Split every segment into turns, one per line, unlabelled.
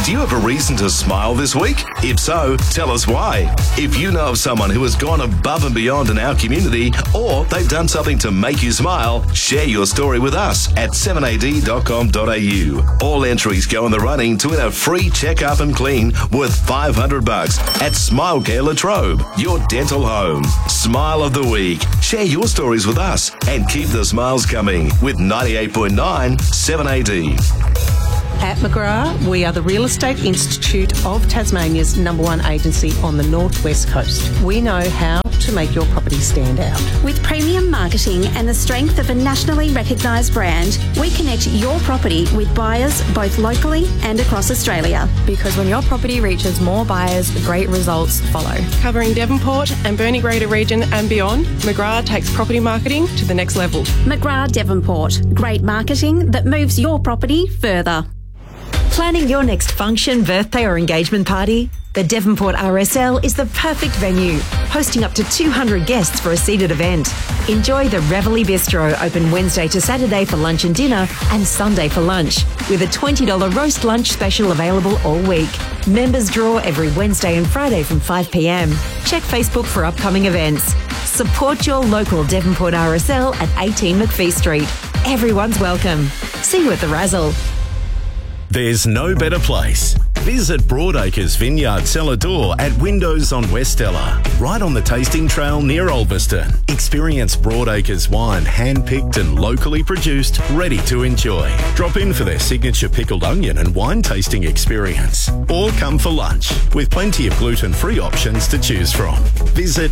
Do you have a reason to smile this week? If so, tell us why. If you know of someone who has gone above and beyond in our community, or they've done something to make you smile, share your story with us at 7ad.com.au. All entries go in the running to win a free check-up and clean worth $500 at Smile Care Latrobe, your dental home. Smile of the week. Share your stories with us and keep the smiles coming with 98.9 7AD.
At McGrath, we are the Real Estate Institute of Tasmania's #1 agency on the northwest coast. We know how to make your property stand out.
With premium marketing and the strength of a nationally recognised brand, we connect your property with buyers both locally and across Australia.
Because when your property reaches more buyers, great results follow.
Covering Devonport and Burnie Greater region and beyond, McGrath takes property marketing to the next level.
McGrath Devonport. Great marketing that moves your property further.
Planning your next function, birthday or engagement party? The Devonport RSL is the perfect venue, hosting up to 200 guests for a seated event. Enjoy the Reveille Bistro, open Wednesday to Saturday for lunch and dinner and Sunday for lunch, with a $20 roast lunch special available all week. Members draw every Wednesday and Friday from 5 p.m. Check Facebook for upcoming events. Support your local Devonport RSL at 18 McPhee Street. Everyone's welcome. See you at the Razzle.
There's no better place. Visit Broadacres Vineyard Cellar Door at Windows on Westella, right on the tasting trail near Ulverston. Experience Broadacres wine, hand-picked and locally produced, ready to enjoy. Drop in for their signature pickled onion and wine tasting experience. Or come for lunch, with plenty of gluten-free options to choose from. Visit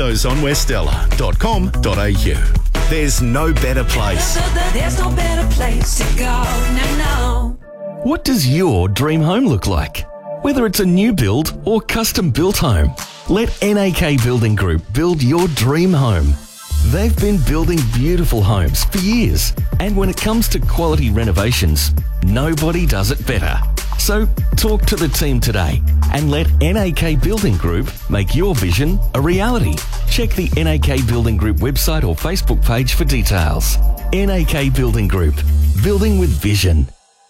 windowsonwestella.com.au. There's no better place.
There's no better place to go, no.
What does your dream home look like? Whether it's a new build or custom built home, let NAK Building Group build your dream home. They've been building beautiful homes for years, and when it comes to quality renovations, nobody does it better. So talk to the team today and let NAK Building Group make your vision a reality. Check the NAK Building Group website or Facebook page for details. NAK Building Group, building with vision.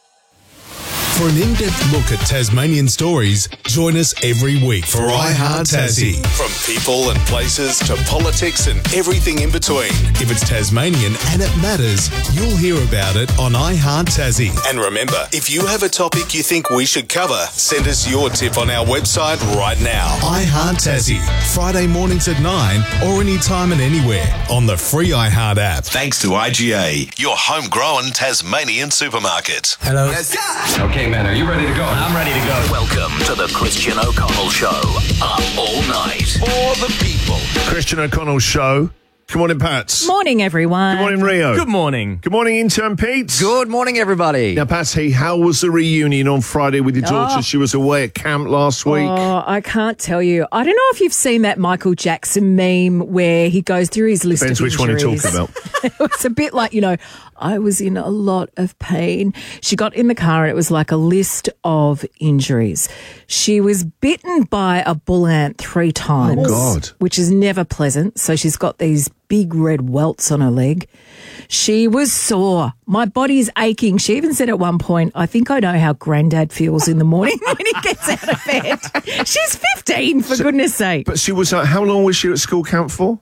For an in-depth look at Tasmanian stories, join us every week for I Heart Tassie. From people and places to politics and everything in between. If it's Tasmanian and it matters, you'll hear about it on I Heart Tassie. And remember, if you have a topic you think we should cover, send us your tip on our website right now. I Heart Tassie, Friday mornings at 9 or anytime and anywhere on the free I Heart app.
Thanks to IGA, your homegrown Tasmanian supermarket.
Hello.
Yes.
Okay, man, are you ready to go?
I'm ready to go. Welcome to the Christian O'Connell Show. Up all night for the people.
Christian O'Connell Show. Good morning, Pats.
Morning, everyone.
Good morning, Rio.
Good morning.
Good morning, intern Pete.
Good morning, everybody.
Now, Patsy, how was the reunion on Friday with your daughter? She was away at camp last week.
Oh, I can't tell you. I don't know if you've seen that Michael Jackson meme where he goes through his list
Depends
of
which
injuries.
one you're talking about.
It's a bit like, I was in a lot of pain. She got in the car and it was like a list of injuries. She was bitten by a bull ant 3 times.
Oh, God.
Which is never pleasant. So she's got these big red welts on her leg. She was sore. My body's aching. She even said at one point, I think I know how Granddad feels in the morning when he gets out of bed. She's 15, for goodness sake.
But she was, how long was she at school camp for?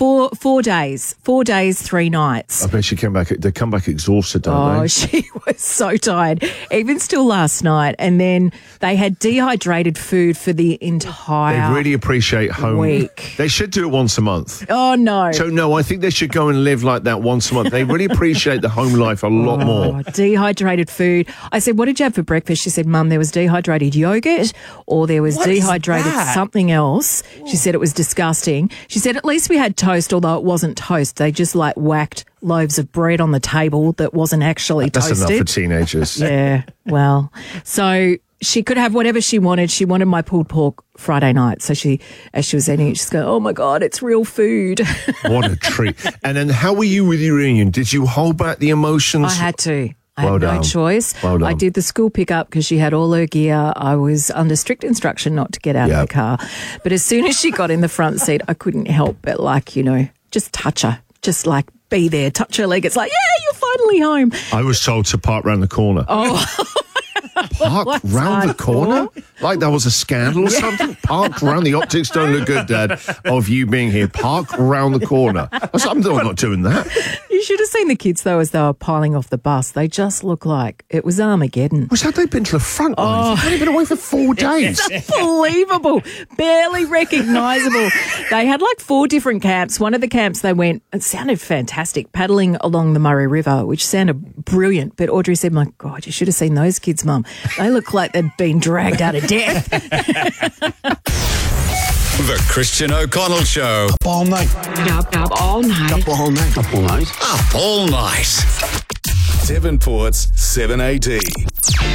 4 days. 4 days, 3 nights.
I bet they come back exhausted, don't they?
Oh, she was so tired. Even still last night. And then they had dehydrated food for the entire
They really appreciate home.
week.
They should do it once a month.
Oh, no.
So, no, I think they should go and live like that once a month. They really appreciate the home life a lot more.
Dehydrated food. I said, what did you have for breakfast? She said, Mum, there was dehydrated yogurt or there was dehydrated something else. She said it was disgusting. She said, at least we had toast, although it wasn't toast. They just whacked loaves of bread on the table that wasn't actually toasted.
That's enough for teenagers.
Yeah, well, so she could have whatever she wanted. She wanted my pulled pork Friday night. So as she was eating it, she's going, oh my God, it's real food.
What a treat. And then how were you with your reunion? Did you hold back the emotions?
I had to. I had
no
choice.
Well done.
I did the school pickup because she had all her gear. I was under strict instruction not to get out of the car. But as soon as she got in the front seat, I couldn't help but just touch her. Just be there, touch her leg. It's like, yeah, you're finally home.
I was told to park around the corner.
Oh,
Parked round the corner? Like there was a scandal or something? Parked round the optics don't look good, Dad, of you being here. Parked round the corner. I'm not doing that.
You should have seen the kids, though, as they were piling off the bus. They just look like it was Armageddon.
Had they been to the front line? They've only been away for 4 days.
It's unbelievable. Barely recognisable. They had like 4 different camps. One of the camps they went, it sounded fantastic, paddling along the Murray River, which sounded brilliant. But Audrey said, my God, you should have seen those kids, Mum. They look like they'd been dragged out of death.
The Christian O'Connell Show.
Up all night.
Up all night.
Up all night. Up all night.
Up all night. Devonport's 7AD.